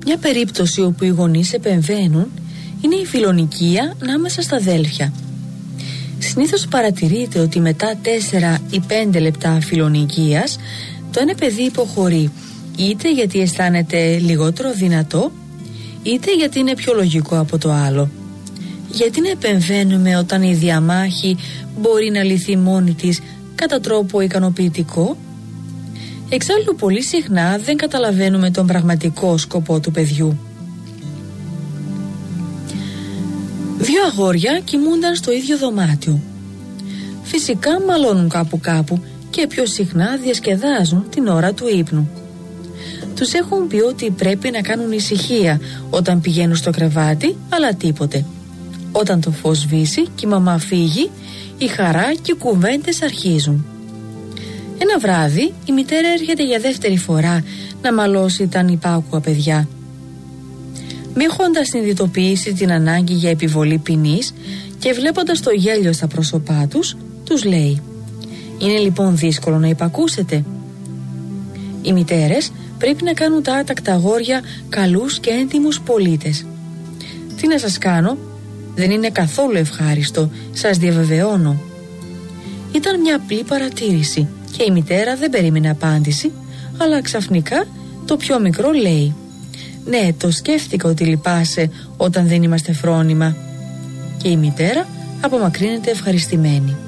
Μια περίπτωση όπου οι γονείς επεμβαίνουν είναι η φιλονικία ανάμεσα στα αδέλφια. Συνήθως παρατηρείται ότι μετά 4 ή 5 λεπτά φιλονικίας το ένα παιδί υποχωρεί, είτε γιατί αισθάνεται λιγότερο δυνατό, είτε γιατί είναι πιο λογικό από το άλλο. Γιατί να επεμβαίνουμε όταν η διαμάχη μπορεί να λυθεί μόνη της κατά τρόπο ικανοποιητικό? Εξάλλου πολύ συχνά δεν καταλαβαίνουμε τον πραγματικό σκοπό του παιδιού. 2 αγόρια κοιμούνταν στο ίδιο δωμάτιο. Φυσικά μαλώνουν κάπου και πιο συχνά διασκεδάζουν την ώρα του ύπνου. Τους έχουν πει ότι πρέπει να κάνουν ησυχία όταν πηγαίνουν στο κρεβάτι, αλλά τίποτε. Όταν το φως σβήσει και η μαμά φύγει, η χαρά και οι κουβέντες αρχίζουν. Ένα βράδυ η μητέρα έρχεται για δεύτερη φορά να μαλώσει τα ανυπάκουα παιδιά. Μη έχοντας συνειδητοποιήσει την ανάγκη για επιβολή ποινής και βλέποντας το γέλιο στα πρόσωπά τους, τους λέει: «Είναι λοιπόν δύσκολο να υπακούσετε?» Οι μητέρες πρέπει να κάνουν τα άτακτα αγόρια καλούς και έντιμους πολίτες. Τι να σας κάνω, δεν είναι καθόλου ευχάριστο, σας διαβεβαιώνω. Ήταν μια απλή παρατήρηση και η μητέρα δεν περίμενε απάντηση, αλλά ξαφνικά το πιο μικρό λέει: «Ναι, το σκέφτηκα ότι λυπάσαι όταν δεν είμαστε φρόνημα». Και η μητέρα απομακρύνεται ευχαριστημένη.